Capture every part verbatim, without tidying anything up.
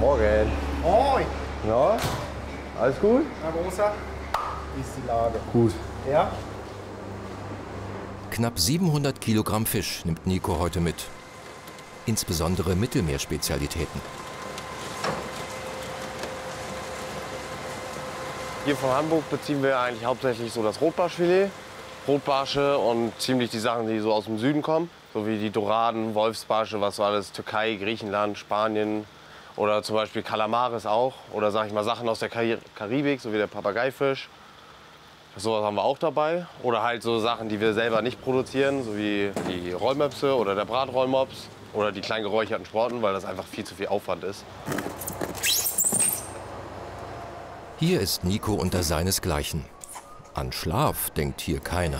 Morgen. Moin. Ja, alles gut? Na, Großer? Wie ist die Lage? Gut. Ja? Knapp siebenhundert Kilogramm Fisch nimmt Nico heute mit. Insbesondere Mittelmeerspezialitäten. Hier von Hamburg beziehen wir eigentlich hauptsächlich so das Rotbarschfilet, Rotbarsche und ziemlich die Sachen, die so aus dem Süden kommen. So wie die Doraden, Wolfsbarsche, was so alles, Türkei, Griechenland, Spanien oder zum Beispiel Kalamaris auch. Oder sag ich mal Sachen aus der Kar- Karibik, so wie der Papageifisch. Sowas haben wir auch dabei. Oder halt so Sachen, die wir selber nicht produzieren, so wie die Rollmöpse oder der Bratrollmops oder die klein geräucherten Sprotten, weil das einfach viel zu viel Aufwand ist. Hier ist Nico unter seinesgleichen. An Schlaf denkt hier keiner.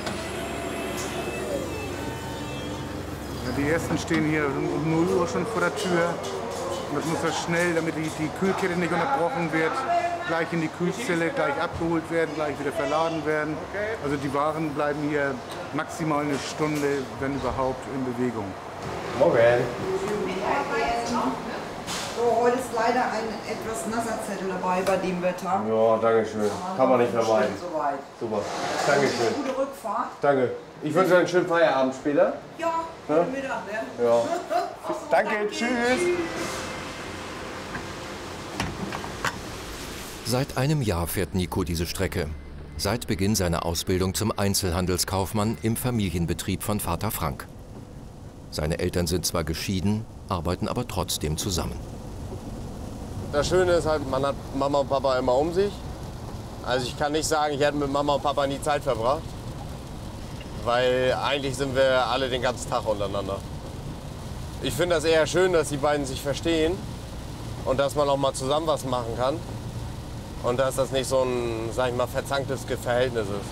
Ja, die ersten stehen hier um null Uhr schon vor der Tür. Und das muss ja schnell, damit die, die Kühlkette nicht unterbrochen wird, gleich in die Kühlzelle, gleich abgeholt werden, gleich wieder verladen werden. Also die Waren bleiben hier maximal eine Stunde, wenn überhaupt, in Bewegung. Morgen. So, heute ist leider ein etwas nasser Zettel dabei bei dem Wetter. Ja, danke schön. Kann man nicht vermeiden. Soweit. Super. Dankeschön. Gute Rückfahrt. Danke. Ich wünsche einen schönen Feierabend später. Ja, Ja? guten Mittag, ne? Ja. Ach so, Danke, tschüss. Seit einem Jahr fährt Nico diese Strecke. Seit Beginn seiner Ausbildung zum Einzelhandelskaufmann im Familienbetrieb von Vater Frank. Seine Eltern sind zwar geschieden, arbeiten aber trotzdem zusammen. Das Schöne ist halt, man hat Mama und Papa immer um sich. Also ich kann nicht sagen, ich hätte mit Mama und Papa nie Zeit verbracht. Weil eigentlich sind wir alle den ganzen Tag untereinander. Ich finde das eher schön, dass die beiden sich verstehen und dass man auch mal zusammen was machen kann. Und dass das nicht so ein, sag ich mal, verzanktes Verhältnis ist.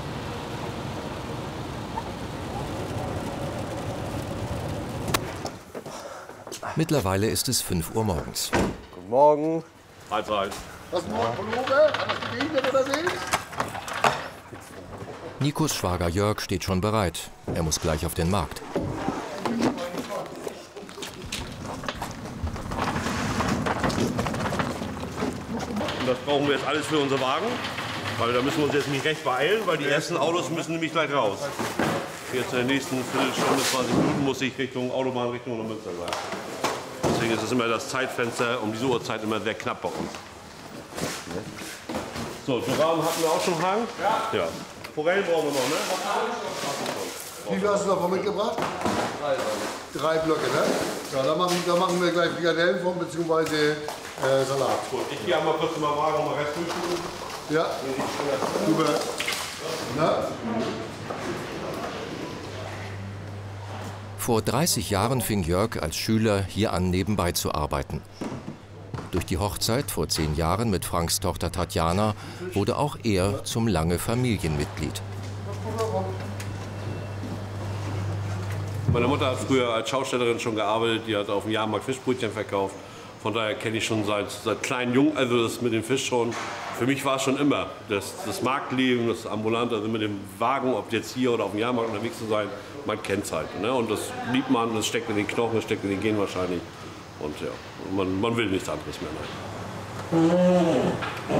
Mittlerweile ist es fünf Uhr morgens. Guten Morgen. Mahlzeit. Was morgen, Pullover? Hat das geregnet oder nicht? Nikos Schwager Jörg steht schon bereit. Er muss gleich auf den Markt. Und das brauchen wir jetzt alles für unseren Wagen. Weil da müssen wir uns jetzt nicht recht beeilen, weil die ersten Autos müssen nämlich gleich raus. Jetzt in der nächsten Viertelstunde, zwanzig Minuten muss ich Richtung Autobahn, Richtung Münster sein. Deswegen ist es immer das Zeitfenster um diese Uhrzeit immer sehr knapp bei uns. So, Doraden hatten wir auch schon Hang. Ja. ja. Forellen brauchen wir noch, ne? Wie viel hast du davon mitgebracht? Drei. Drei Blöcke, ne? Ja, da machen, da machen wir gleich Frikadellen von, beziehungsweise äh, Salat. Gut, ich gehe einmal kurz in meinen Wagen und mal Rest durchsuchen. Ja. Super. Na? Vor dreißig Jahren fing Jörg als Schüler hier an, nebenbei zu arbeiten. Durch die Hochzeit vor zehn Jahren mit Franks Tochter Tatjana wurde auch er zum lange Familienmitglied. Meine Mutter hat früher als Schaustellerin schon gearbeitet, die hat auf dem Jahrmarkt Fischbrötchen verkauft. Von daher kenne ich schon seit, seit klein jung, also das mit dem Fisch schon. Für mich war es schon immer das, das Marktleben, das Ambulante, also mit dem Wagen, ob jetzt hier oder auf dem Jahrmarkt unterwegs zu sein, man kennt es halt. Ne? Und das liebt man, das steckt in den Knochen, das steckt in den Genen wahrscheinlich. Und ja, man, man will nichts anderes mehr. Nein.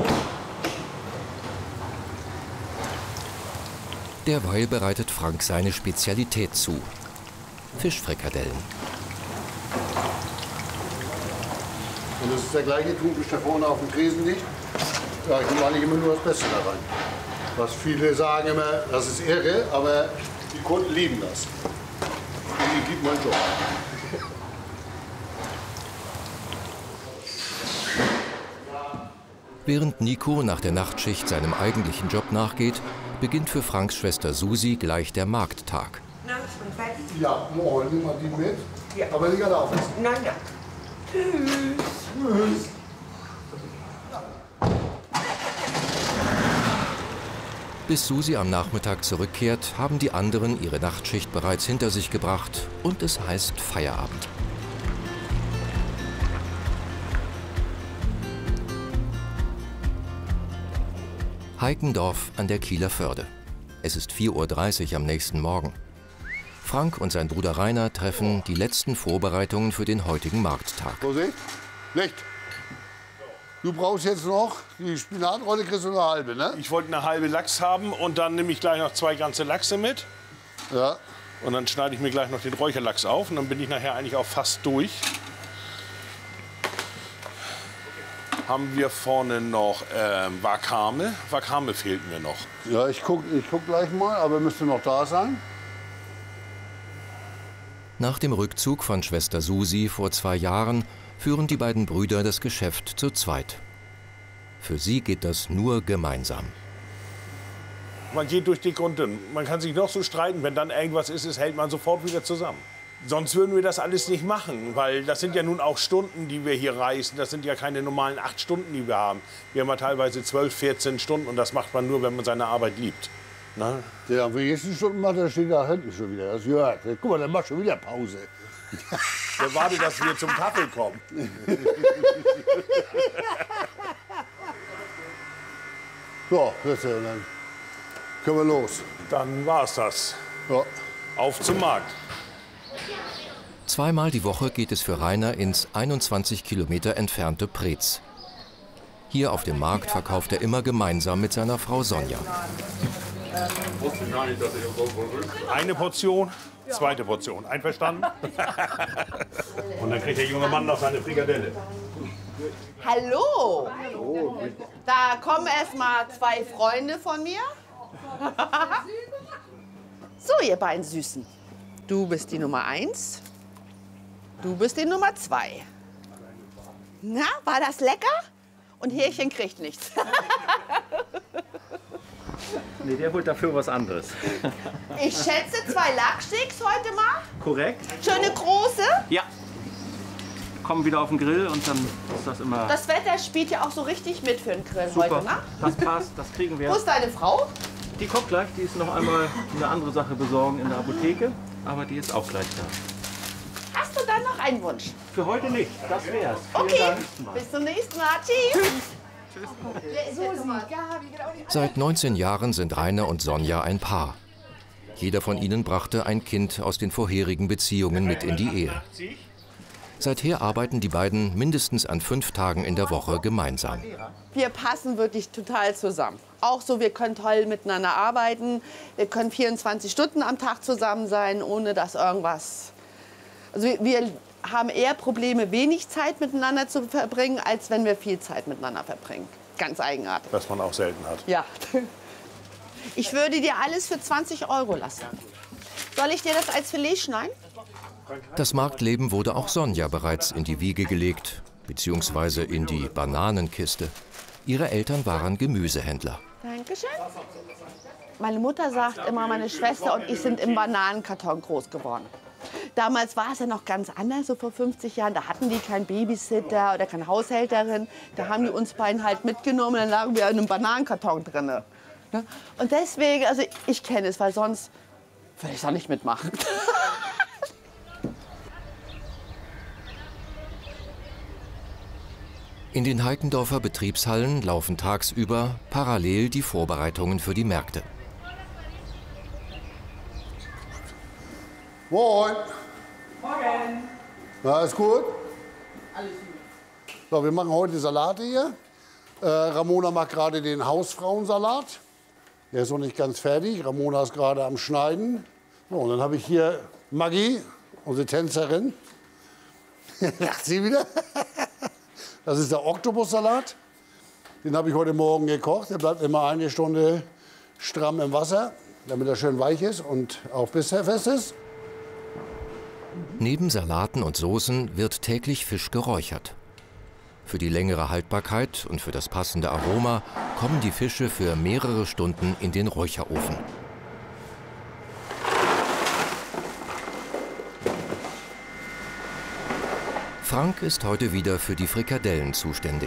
Derweil bereitet Frank seine Spezialität zu: Fischfrikadellen. Und das ist der gleiche Thunfisch, der vorne auf dem Tresen liegt. Ja, ich nehme eigentlich immer nur das Beste da rein. Was viele sagen immer, das ist irre, aber die Kunden lieben das. Und ich liebe meinen Job. Während Nico nach der Nachtschicht seinem eigentlichen Job nachgeht, beginnt für Franks Schwester Susi gleich der Markttag. Na, schon fertig? Ja, morgen nehmen wir die mit. Ja. Aber nicht alle aufessen. Nein, nein. Tschüss. Tschüss. Bis Susi am Nachmittag zurückkehrt, haben die anderen ihre Nachtschicht bereits hinter sich gebracht und es heißt Feierabend. Heikendorf an der Kieler Förde. Es ist vier Uhr dreißig am nächsten Morgen. Frank und sein Bruder Rainer treffen die letzten Vorbereitungen für den heutigen Markttag. Rosi, Licht. Du brauchst jetzt noch die Spinatrolle, kriegst du eine halbe, ne? Ich wollte eine halbe Lachs haben und dann nehme ich gleich noch zwei ganze Lachse mit. Ja. Und dann schneide ich mir gleich noch den Räucherlachs auf und dann bin ich nachher eigentlich auch fast durch. Haben wir vorne noch ähm, Wakame. Wakame fehlt mir noch. Ja, ich guck, ich guck gleich mal, aber müsste noch da sein. Nach dem Rückzug von Schwester Susi vor zwei Jahren führen die beiden Brüder das Geschäft zu zweit. Für sie geht das nur gemeinsam. Man geht durch dick und dünn. Man kann sich noch so streiten, wenn dann irgendwas ist, ist hält man sofort wieder zusammen. Sonst würden wir das alles nicht machen, weil das sind ja nun auch Stunden, die wir hier reisen. Das sind ja keine normalen acht Stunden, die wir haben. Wir haben ja teilweise zwölf, vierzehn Stunden und das macht man nur, wenn man seine Arbeit liebt. Na? Der am wenigsten Stunden macht, der steht da hinten schon wieder. Das Jörg. Guck mal, der macht schon wieder Pause. Der wartet, dass wir zum Kaffee kommen. So, das ja, dann können wir los. Dann war's das. Ja. Auf zum Markt. Zweimal die Woche geht es für Rainer ins einundzwanzig Kilometer entfernte Preetz. Hier auf dem Markt verkauft er immer gemeinsam mit seiner Frau Sonja. Eine Portion, zweite Portion. Einverstanden? Und dann kriegt der junge Mann noch seine Frikadelle. Hallo! Da kommen erst mal zwei Freunde von mir. So, ihr beiden Süßen. Du bist die Nummer eins. Du bist die Nummer zwei. Na, war das lecker? Und Härchen kriegt nichts. Nee, der holt dafür was anderes. Ich schätze zwei Lachsticks heute mal. Korrekt? Schöne große. Ja. Kommen wieder auf den Grill und dann ist das immer... Das Wetter spielt ja auch so richtig mit für den Grill super. heute, ne? Das passt, das kriegen wir. Wo ist deine Frau? Die kommt gleich, die ist noch einmal eine andere Sache besorgen in der Apotheke, aber die ist auch gleich da. Hast du dann noch einen Wunsch? Für heute nicht, das wär's. Vielen Okay, Dank. bis zum nächsten Mal. Tschüss. Seit neunzehn Jahren sind Rainer und Sonja ein Paar. Jeder von ihnen brachte ein Kind aus den vorherigen Beziehungen mit in die Ehe. Seither arbeiten die beiden mindestens an fünf Tagen in der Woche gemeinsam. Wir passen wirklich total zusammen. Auch so, wir können toll miteinander arbeiten. Wir können vierundzwanzig Stunden am Tag zusammen sein, ohne dass irgendwas... Also wir, wir haben eher Probleme, wenig Zeit miteinander zu verbringen, als wenn wir viel Zeit miteinander verbringen. Ganz eigenartig. Was man auch selten hat. Ja. Ich würde dir alles für zwanzig Euro lassen. Soll ich dir das als Filet schneiden? Das Marktleben wurde auch Sonja bereits in die Wiege gelegt, beziehungsweise in die Bananenkiste. Ihre Eltern waren Gemüsehändler. Dankeschön. Meine Mutter sagt immer, meine Schwester und ich sind im Bananenkarton groß geworden. Damals war es ja noch ganz anders, so vor fünfzig Jahren. Da hatten die keinen Babysitter oder keine Haushälterin. Da haben die uns beiden halt mitgenommen, dann lagen wir in einem Bananenkarton drin. Und deswegen, also ich kenne es, weil sonst würde ich es auch nicht mitmachen. In den Heikendorfer Betriebshallen laufen tagsüber parallel die Vorbereitungen für die Märkte. Moin. Morgen. Na, alles gut? Alles gut. So, wir machen heute Salate hier. Äh, Ramona macht gerade den Hausfrauensalat. Der ist noch nicht ganz fertig. Ramona ist gerade am Schneiden. So, und dann habe ich hier Maggie, unsere Tänzerin. Lacht sie wieder. Das ist der Oktopussalat. Den habe ich heute Morgen gekocht. Der bleibt immer eine Stunde stramm im Wasser, damit er schön weich ist und auch bissfest ist. Neben Salaten und Soßen wird täglich Fisch geräuchert. Für die längere Haltbarkeit und für das passende Aroma kommen die Fische für mehrere Stunden in den Räucherofen. Frank ist heute wieder für die Frikadellen zuständig.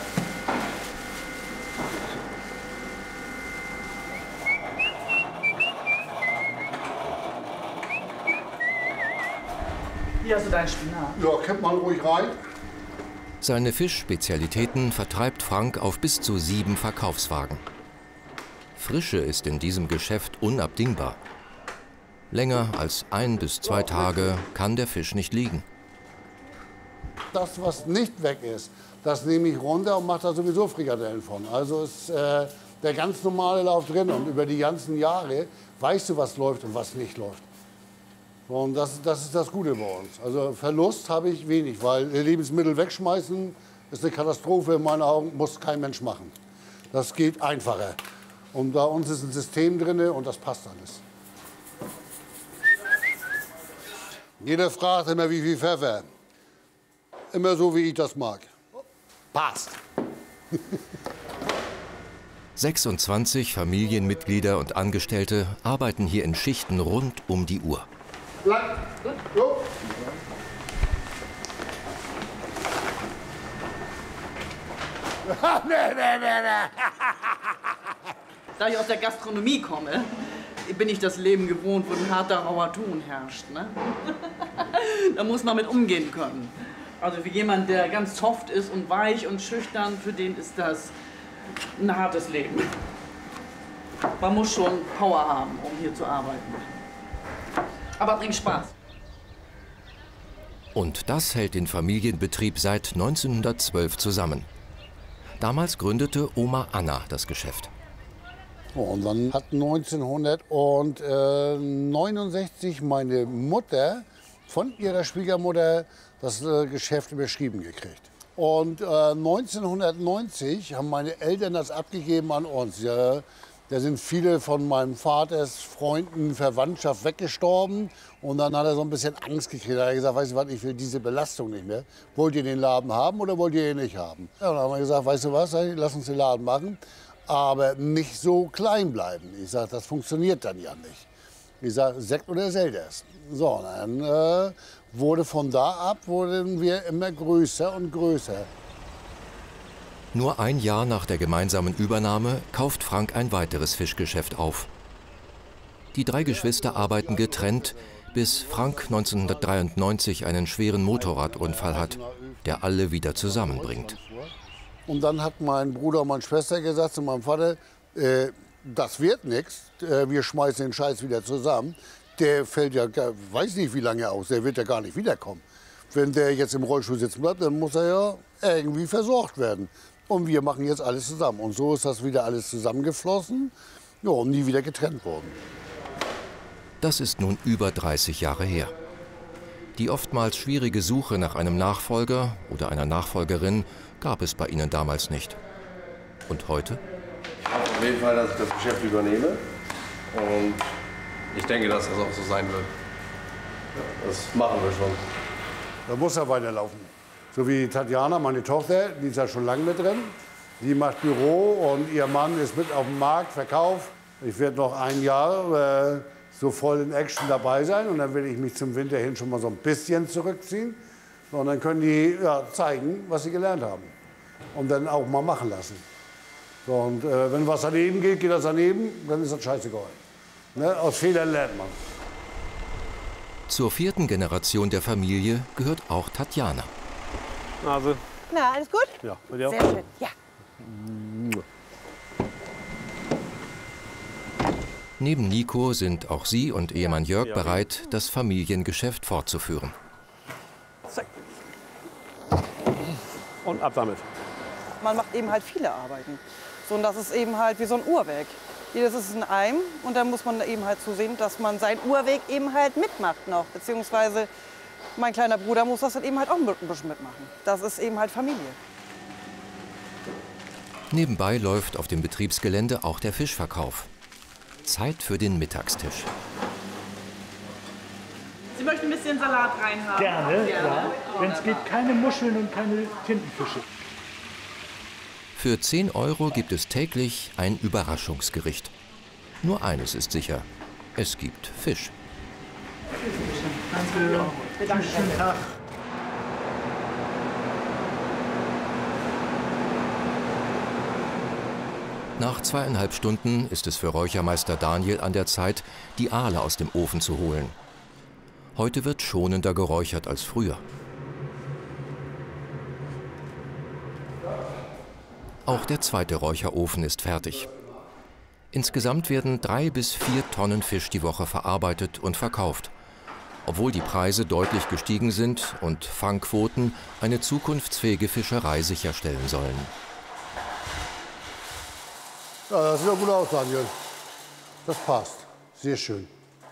Hier hast du deinen Spinat. Ja, kippt mal ruhig rein. Seine Fischspezialitäten vertreibt Frank auf bis zu sieben Verkaufswagen. Frische ist in diesem Geschäft unabdingbar. Länger als ein bis zwei Tage kann der Fisch nicht liegen. Das, was nicht weg ist, das nehme ich runter und mache da sowieso Frikadellen von. Also ist äh, der ganz normale Lauf drin. Und über die ganzen Jahre weißt du, was läuft und was nicht läuft. Und das, das ist das Gute bei uns. Also Verlust habe ich wenig, weil Lebensmittel wegschmeißen ist eine Katastrophe in meinen Augen, muss kein Mensch machen. Das geht einfacher. Und bei uns ist ein System drin und das passt alles. Jeder fragt immer, wie viel Pfeffer. Immer so, wie ich das mag. Passt. sechsundzwanzig Familienmitglieder und Angestellte arbeiten hier in Schichten rund um die Uhr. Lang. Jo. nee, nee, nee, nee. Da ich aus der Gastronomie komme, bin ich das Leben gewohnt, wo ein harter, rauer Ton herrscht. Ne? Da muss man mit umgehen können. Also für jemanden, der ganz soft ist und weich und schüchtern, für den ist das ein hartes Leben. Man muss schon Power haben, um hier zu arbeiten. Aber bringt Spaß. Und das hält den Familienbetrieb seit neunzehnhundertzwölf zusammen. Damals gründete Oma Anna das Geschäft. Und dann hat neunzehnhundertneunundsechzig meine Mutter von ihrer Schwiegermutter das Geschäft überschrieben gekriegt. Und äh, neunzehnhundertneunzig haben meine Eltern das abgegeben an uns. Ja, da sind viele von meinem Vaters Freunden, Verwandtschaft weggestorben. Und dann hat er so ein bisschen Angst gekriegt. Er hat gesagt, weißt du was, ich will diese Belastung nicht mehr. Wollt ihr den Laden haben oder wollt ihr ihn nicht haben? Ja, und dann haben wir gesagt, weißt du was, lass uns den Laden machen. Aber nicht so klein bleiben. Ich sage, das funktioniert dann ja nicht. Ich sage, Sekt oder Selters. So, dann äh, wurde von da ab, wurden wir immer größer und größer. Nur ein Jahr nach der gemeinsamen Übernahme kauft Frank ein weiteres Fischgeschäft auf. Die drei Geschwister arbeiten getrennt, bis Frank neunzehnhundertdreiundneunzig einen schweren Motorradunfall hat, der alle wieder zusammenbringt. Und dann hat mein Bruder und meine Schwester gesagt zu meinem Vater, äh, das wird nichts, äh, wir schmeißen den Scheiß wieder zusammen. Der fällt ja, weiß nicht wie lange aus, der wird ja gar nicht wiederkommen. Wenn der jetzt im Rollstuhl sitzen bleibt, dann muss er ja irgendwie versorgt werden. Und wir machen jetzt alles zusammen. Und so ist das wieder alles zusammengeflossen, ja, und nie wieder getrennt worden. Das ist nun über dreißig Jahre her. Die oftmals schwierige Suche nach einem Nachfolger oder einer Nachfolgerin gab es bei ihnen damals nicht. Und heute? Ich hoffe auf jeden Fall, dass ich das Geschäft übernehme. Und ich denke, dass das auch so sein wird. Das machen wir schon. Da muss er weiterlaufen. So wie Tatjana, meine Tochter, die ist ja schon lange mit drin. Die macht Büro und ihr Mann ist mit auf dem Markt, Verkauf. Ich werde noch ein Jahr äh, so voll in Action dabei sein. Und dann will ich mich zum Winter hin schon mal so ein bisschen zurückziehen. Und dann können die ja, zeigen, was sie gelernt haben. Und dann auch mal machen lassen. So, und äh, wenn was daneben geht, geht das daneben, dann ist das scheißegal. Ne? Aus Fehlern lernt man. Zur vierten Generation der Familie gehört auch Tatjana. Nase. Na, alles gut? Ja, bei dir auch? Sehr schön, ja. Neben Nico sind auch sie und Ehemann Jörg bereit, das Familiengeschäft fortzuführen. Zack. Und ab damit. Man macht eben halt viele Arbeiten. So, und das ist eben halt wie so ein Uhrwerk. Jedes ist ein Eim und dann muss man eben halt zusehen, dass man sein Uhrweg eben halt mitmacht noch. Beziehungsweise mein kleiner Bruder muss das dann eben halt auch ein bisschen mitmachen. Das ist eben halt Familie. Nebenbei läuft auf dem Betriebsgelände auch der Fischverkauf. Zeit für den Mittagstisch. Sie möchten ein bisschen Salat reinhaben? Gerne, Gerne. Ja. Wenn es geht, keine Muscheln und keine Tintenfische. Für zehn Euro gibt es täglich ein Überraschungsgericht. Nur eines ist sicher, es gibt Fisch. Danke. Danke. Schönen Tag. Nach zweieinhalb Stunden ist es für Räuchermeister Daniel an der Zeit, die Aale aus dem Ofen zu holen. Heute wird schonender geräuchert als früher. Auch der zweite Räucherofen ist fertig. Insgesamt werden drei bis vier Tonnen Fisch die Woche verarbeitet und verkauft. obwohl die Preise deutlich gestiegen sind und Fangquoten eine zukunftsfähige Fischerei sicherstellen sollen. Ja, das sieht ja gut aus, Daniel. Das passt. Sehr schön.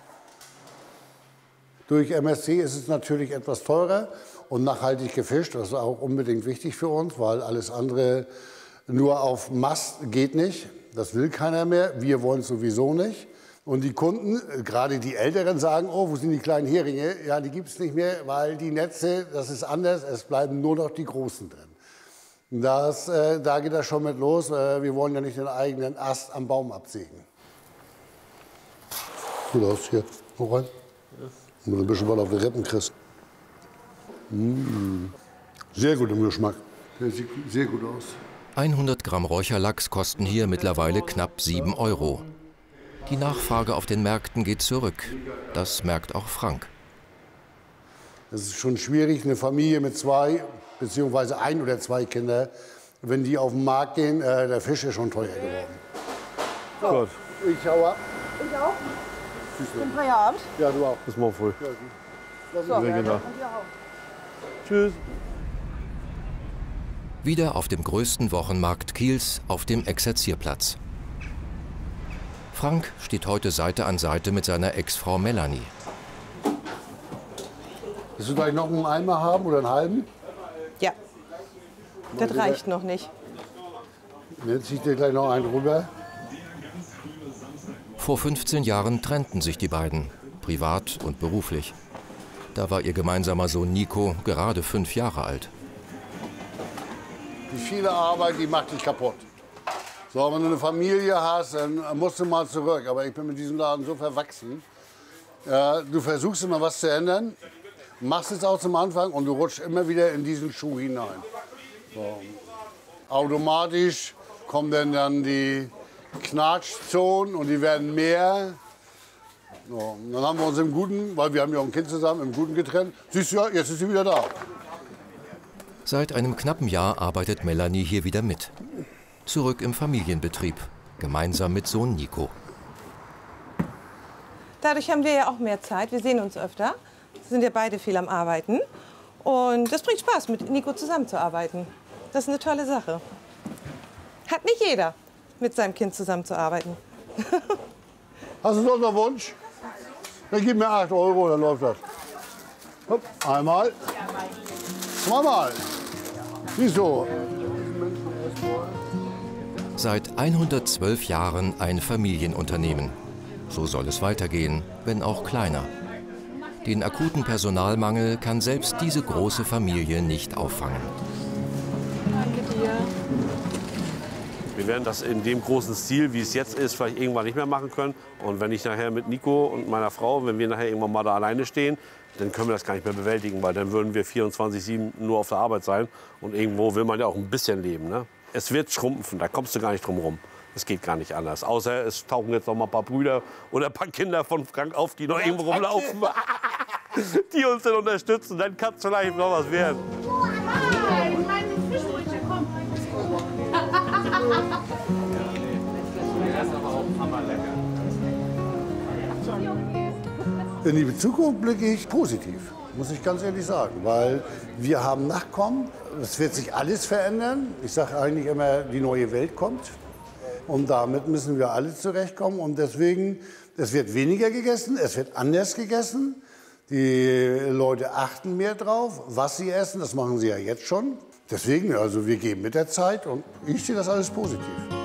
Durch M S C ist es natürlich etwas teurer und nachhaltig gefischt. Das ist auch unbedingt wichtig für uns, weil alles andere nur auf Mast geht nicht. Das will keiner mehr. Wir wollen es sowieso nicht. Und die Kunden, gerade die Älteren, sagen, oh, wo sind die kleinen Heringe? Ja, die gibt es nicht mehr, weil die Netze, das ist anders. Es bleiben nur noch die großen drin. Das, äh, da geht das schon mit los. Äh, wir wollen ja nicht den eigenen Ast am Baum absägen. Gut aus hier. Hoch rein. Und ein bisschen was auf die Rippen kriegst. Mmh. Sehr gut im Geschmack. Der sieht sehr gut aus. hundert Gramm Räucherlachs kosten hier mittlerweile knapp sieben Euro. Die Nachfrage auf den Märkten geht zurück. Das merkt auch Frank. Es ist schon schwierig, eine Familie mit zwei, beziehungsweise ein oder zwei Kindern, wenn die auf den Markt gehen, äh, der Fisch ist schon teuer geworden. So, gut. Ich hau ab. Ich auch. Schönen Feierabend. Ja, du auch. Bis morgen früh. Ja, So, wir gehen da. und ihr auch. Tschüss. Wieder auf dem größten Wochenmarkt Kiels auf dem Exerzierplatz. Frank steht heute Seite an Seite mit seiner Ex-Frau Melanie. Willst du gleich noch einen Eimer haben oder einen halben? Ja, das reicht noch nicht. Jetzt zieht dir gleich noch einen rüber. Vor fünfzehn Jahren trennten sich die beiden, privat und beruflich. Da war ihr gemeinsamer Sohn Nico gerade fünf Jahre alt. Die viele Arbeit, die macht dich kaputt. So, wenn du eine Familie hast, dann musst du mal zurück. Aber ich bin mit diesem Laden so verwachsen. Äh, du versuchst immer was zu ändern, machst es auch zum Anfang und du rutschst immer wieder in diesen Schuh hinein. So. Automatisch kommen dann, dann die Knatschzonen und die werden mehr. So. Und dann haben wir uns im Guten, weil wir haben ja auch ein Kind zusammen, im Guten getrennt. Siehst du ja, jetzt ist sie wieder da. Seit einem knappen Jahr arbeitet Melanie hier wieder mit. Zurück im Familienbetrieb, gemeinsam mit Sohn Nico. Dadurch haben wir ja auch mehr Zeit. Wir sehen uns öfter. Wir sind ja beide viel am Arbeiten. Und das bringt Spaß, mit Nico zusammenzuarbeiten. Das ist eine tolle Sache. Hat nicht jeder, mit seinem Kind zusammenzuarbeiten. Hast du sonst noch Wunsch? Dann gib mir acht Euro, dann läuft das. Hopp, einmal. Zweimal. Wieso? Seit hundertzwölf Jahren ein Familienunternehmen. So soll es weitergehen, wenn auch kleiner. Den akuten Personalmangel kann selbst diese große Familie nicht auffangen. Danke dir. Wir werden das in dem großen Stil, wie es jetzt ist, vielleicht irgendwann nicht mehr machen können. Und wenn ich nachher mit Nico und meiner Frau, wenn wir nachher irgendwann mal da alleine stehen, dann können wir das gar nicht mehr bewältigen, weil dann würden wir vierundzwanzig sieben nur auf der Arbeit sein. Und irgendwo will man ja auch ein bisschen leben, ne? Es wird schrumpfen, da kommst du gar nicht drum rum. Es geht gar nicht anders. Außer es tauchen jetzt noch mal ein paar Brüder oder ein paar Kinder von Frank auf, die noch irgendwo rumlaufen, die uns dann unterstützen. Dann kann es vielleicht noch was werden. Nein, meine Fischbrötchen, komm. Das ist aber auch hammerlecker. In die Zukunft blicke ich positiv, muss ich ganz ehrlich sagen, weil wir haben Nachkommen. Es wird sich alles verändern. Ich sage eigentlich immer, die neue Welt kommt. Und damit müssen wir alle zurechtkommen. Und deswegen, es wird weniger gegessen, es wird anders gegessen. Die Leute achten mehr drauf, was sie essen. Das machen sie ja jetzt schon. Deswegen, also wir gehen mit der Zeit und ich sehe das alles positiv.